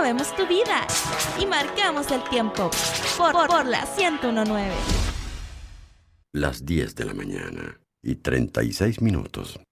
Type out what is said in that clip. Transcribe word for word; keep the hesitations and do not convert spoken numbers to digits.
movemos tu vida y marcamos el tiempo por, por, por la ciento uno punto nueve. Las diez de la mañana y treinta y seis minutos.